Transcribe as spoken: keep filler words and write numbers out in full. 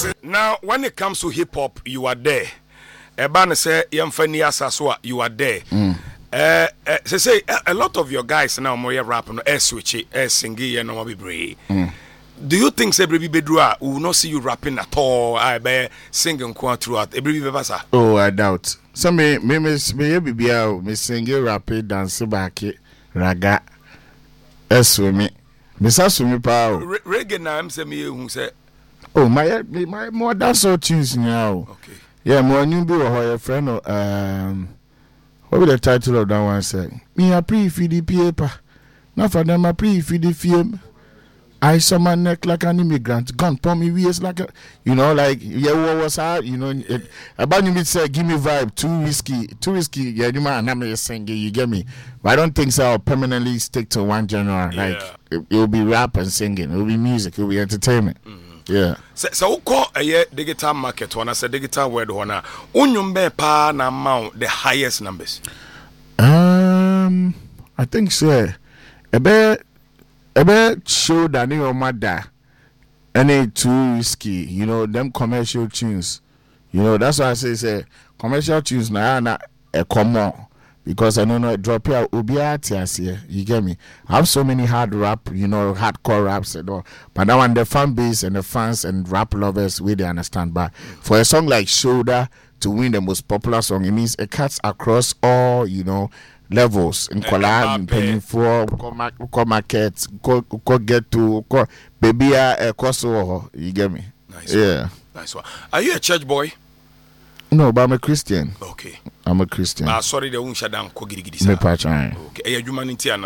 Now, when it comes to hip hop, you are there. Ebane say yemfani asaswa, you are there. Mm. Uh, uh, say say a, a lot of your guys now more rap no air switch, air singing, and no be brave. Do you think say Baby Bedroa will not see you rapping at all? I be singing quite throughout. Every bebasa. Oh, I doubt. So me me me me be me singing, rapping, dance back, raga. Eso me. Me sa so me pa. Reggae na am say me who say. Oh, my my more dance all tunes now. Okay. Yeah, more new be your friend um what will the title of that one say? Me a pre feed the paper. Not for them a pre feed the film. I saw my neck like an immigrant. Gun for me waist like a, you know, like yeah, what was that? You know, it, about you say give me vibe too risky, too risky. Yeah, you man, I'm just singing. You get me? But I don't think so. I'll permanently stick to one genre. Yeah. Like it, it will be rap and singing. It will be music. It will be entertainment. Mm-hmm. Yeah. So, so we call a digital market one. I said digital word one. Unyumbe pa na amount the highest numbers. Um, I think so. A bit. Ebe show that your mother any too risky, you know, them commercial tunes. You know, that's why I say say commercial tunes na na a common because I don't know drop here obiati here. You get me? I have so many hard rap, you know, hardcore raps and all. But now and the fan base and the fans and rap lovers we they understand. But for a song like Shoulder to win the most popular song, it means it cuts across all, you know, levels in collab in penny for co market co get to co baby a coso. You get me? Nice. Yeah. One. Nice one. Are you a church boy? No, but I'm a Christian. Okay. I'm a Christian. Ah, sorry, the unsha dan ko girigidi sa. Me pa chan. Okay. Eh, humanity